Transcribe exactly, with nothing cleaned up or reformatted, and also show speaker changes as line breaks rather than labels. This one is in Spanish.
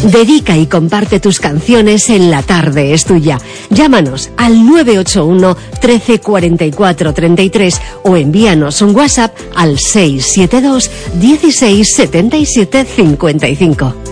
Dedica y comparte tus canciones en La Tarde es Tuya. Llámanos al nueve ocho uno, trece, cuarenta y cuatro, treinta y tres o envíanos un WhatsApp al seis siete dos, dieciséis, setenta y siete, cincuenta y cinco.